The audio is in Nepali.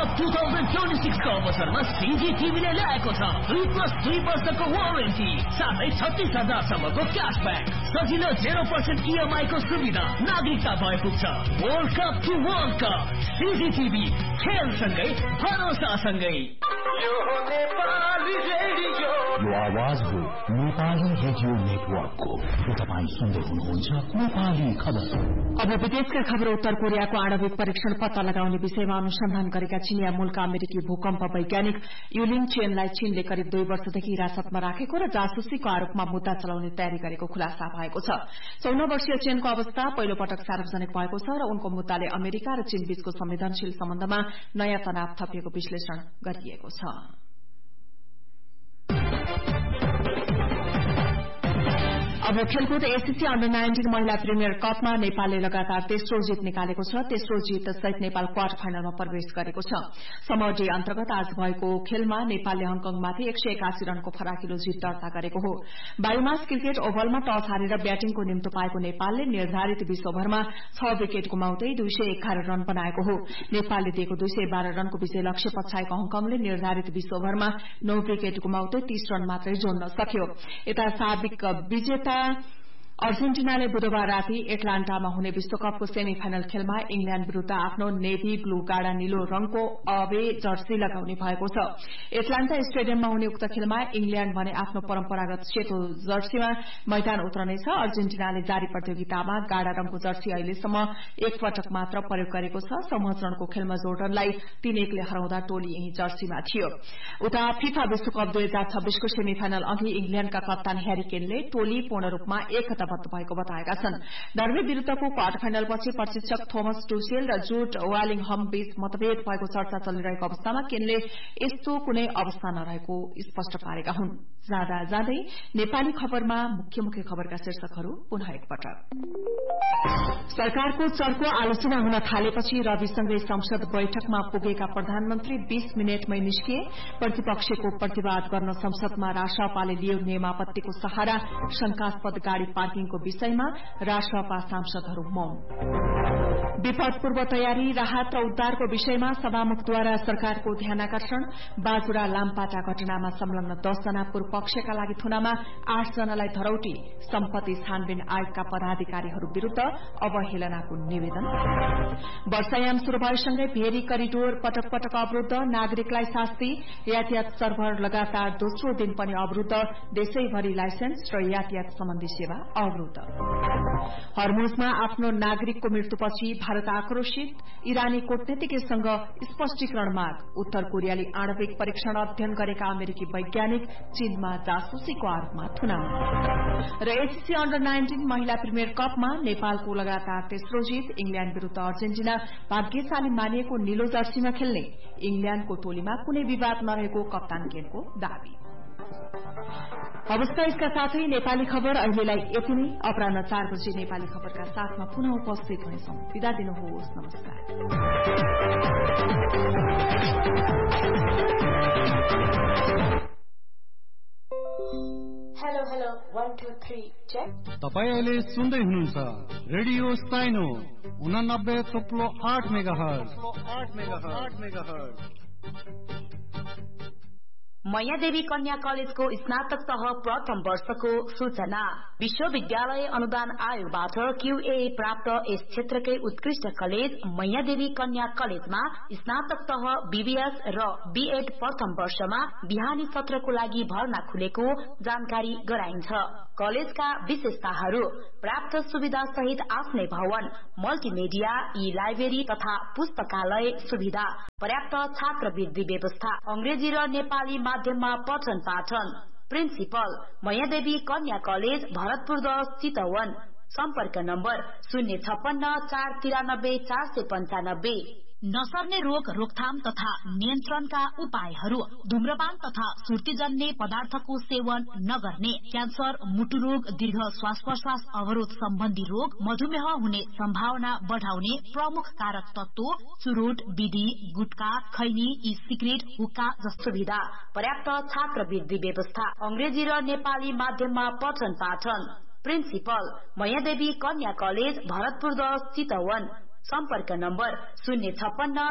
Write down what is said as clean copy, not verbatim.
कप 2026 को अवसरमा CGTVले ल्याएको छ 3+3 वर्षको वारेन्टी साथै 36,000सम्मको क्याशब्याक, सजिलो 0% EMI को सुविधा, नागरिकता भए पुग्छ। World cup to world cup, CGTV खेलसँगै भरोसासँगै। यो आवाज हो नेपाली रेडियो नेटवर्कको। तपाईँ सुन्दै हुनुहुन्छ नेपाली खबर। अब विदेशका खबर। उत्तर कोरियाको आणविक परीक्षण पत्ता लगाउने विषयमा अनुसन्धान गरेका चिनिया मूलका अमेरिकी भूकम्प वैज्ञानिक युलिङ चेनलाई चीनले करिब 2 वर्षदेखि हिरासतमा राखेको र जासुसीको आरोपमा मुद्दा चलाउने तयारी गरेको खुलासा भएको छ। 14 वर्षीय चेनको अवस्था पहिलो पटक सार्वजनिक भएको छ र उनको मुद्दाले अमेरिका र चीन बीचको संवेदनशील सम्बन्धमा नयाँ तनाव थपिएको विश्लेषण गरिएको छ। अब खेलकुद। एससीसी अन्डर-19 महिला प्रिमियर कपमा नेपालले लगातार तेस्रो जित निकालेको छ। तेस्रो जित सहित नेपाल क्वार्टर फाइनलमा प्रवेश गरेको छ। समर डे अन्तर्गत आज भएको खेलमा नेपालले हङकङमाथि 181 रनको फराकिलो जित दर्ता गरेको हो। बायुमास क्रिकेट ओभलमा टस हारेर ब्याटिङको निम्तो पाएको नेपालले निर्धारित 20 ओभरमा 6 विकेट गुमाउँदै 211 रन बनाएको हो। नेपालले दिएको 212 रनको विजय लक्ष्य पछ्याएको हङकङले निर्धारित 20 ओभरमा 9 विकेट गुमाउँदै 30 रन मात्रै जोड्न सक्यो। यता साबिक विजेता अर्जेन्टिनाले बुधबार राति एटलान्टामा हुने विश्वकपको सेमी फाइनल खेलमा इंग्ल्याण्ड विरूद्ध आफ्नो नेभी ब्लू गाढ़ा नीलो रंगको अवे जर्सी लगाउने भएको छ। एटलान्टा स्टेडियममा हुने उक्त खेलमा इंग्ल्याण्ड भने आफ्नो परम्परागत सेतो जर्सीमा मैदान उत्रनेछ। अर्जेन्टिनाले जारी प्रतियोगितामा गाढ़ा रंगको जर्सी अहिलेसम्म एक पटक मात्र प्रयोग गरेको छ। समूह चरणको खेलमा जोर्डनलाई 3-1 ले हराउँदा टोली यही जर्सीमा थियो। उता फिफा विश्वकप 2026 को सेमी फाइनल अघि इंग्ल्याण्डका कप्तान ह्यारी केनले टोली पूर्ण रूपमा एकताबद्ध भएको बताएका छन्। नर्वे विरूद्धको क्वार्टर फाइनलपछि प्रशिक्षक थोमस टुसेल र जुड वालिङहम बीच मतभेद भएको चर्चा चलिरहेको अवस्थामा केनले यस्तो कुनै अवस्था नरहेको स्पष्ट पारेका हुन्। जाँदा जाँदै नेपाली खबरमा मुख्य खबरका शीर्षकहरू पुनः एकपटक। सरकारको चर्को आलोचना हुन थालेपछि रविसँगै संसद बैठकमा पुगेका प्रधानमन्त्री 20 मिनटमै निस्किए। प्रतिपक्षको प्रतिवाद गर्न संसदमा राष्ट्रपाले लियो नियमावलीको सहारा। शंकास्पद गाड़ी पार्किङको विषयमा राष्ट्रपा सांसदहरू मौन। विपद पूर्व तयारी, राहत र उद्धारको विषयमा सभामुखद्वारा सरकारको ध्यानाकर्षण। बाजुरा लामपाटा घटनामा संलग्न 10 जना पूर्व पक्षका लागि थुनामा 8 जनालाई धरौटी। सम्पत्ति छानबिन आयोगका पदाधिकारीहरू विरूद्ध अवहेलनाको निवेदन। वर्षायाम शुरू भएसँगै भेरी करिडोर पटक पटक अवरूद्ध, नागरिकलाई शास्ति। यातायात सर्भर लगातार दोस्रो दिन पनि अवरूद्ध। देशैभरि लाइसेन्स र यातायात सम्बन्धी सेवा अवरूद्ध। हर्मुजमा आफ्नो नागरिकको मृत्युपछि भारत आक्रोशित। इरानी कूटनीतिज्ञसँग स्पष्टीकरण माग। उत्तर कोरियाले आणविक परीक्षण अध्ययन गरेका अमेरिकी वैज्ञानिक चीनमा जासुसीको आरोपमा थुनामा। र एससीसी अन्डर-19 महिला प्रिमियर कपमा नेपालको लगातार तेस्रो जित। इंग्ल्याण्ड विरूद्ध अर्जेन्टिना भाग्यशाली मानिएको नीलो जर्सीमा खेल्ने। इंग्ल्याण्डको टोलीमा कुनै विवाद नरहेको कप्तान केनको दावी। अवस्था यसका साथै नेपाली खबर अहिलेलाई यति नै। अपराह्न 4 बजे नेपाली खबरका साथमा पुनः उपस्थित हुनेछौं। बिदा दिनुहोस्, नमस्कार। Hello 1 2 3 check. तपाईँ अहिले सुन्दै हुनुहुन्छ रेडियो साइनो 89.8 मेगाहर्ज। मैयादेवी कन्या कलेजको स्नातक तह प्रथम वर्षको सूचना। विश्वविद्यालय अनुदान आयोगबाट QA प्राप्त यस क्षेत्रकै उत्कृष्ट कलेज मैयादेवी कन्या कलेजमा स्नातक तह BBS र BEd प्रथम वर्षमा बिहानी सत्रको लागि भर्ना खुलेको जानकारी गराइन्छ। कलेजका विशेषताहरू: प्राप्त सुविधा सहित आफ्नै भवन, मल्टिमिडिया, ई-लाइब्रेरी तथा पुस्तकालय सुविधा, पर्याप्त छात्रवृत्ति व्यवस्था, अंग्रेजी र नेपाली माध्यममा पठन पाठन। प्रिन्सिपल मैयादेवी कन्या कलेज, भरतपुर 10 चितवन। सम्पर्क नम्बर 056 नसर्ने रोग रोकथाम तथा नियन्त्रणका उपायहरू: धूम्रपान तथा सुर्तीजन्य पदार्थको सेवन नगर्ने, क्यान्सर, मुटु रोग, दीर्घ श्वास प्रश्वास अवरोध सम्बन्धी रोग, मधुमेह हुने सम्भावना बढाउने प्रमुख कारक तत्व चुरोट, बिडी, गुटखा, खैनी, ई सिगरेट, हुक्का जस्तो सुविधा। पर्याप्त छात्रवृत्ति व्यवस्था, अंग्रेजी र नेपाली माध्यममा पठन पाठन। प्रिन्सिपल मैयादेवी कन्या कलेज, भरतपुर 10 चितवन। सम्पर्क नम्बर 056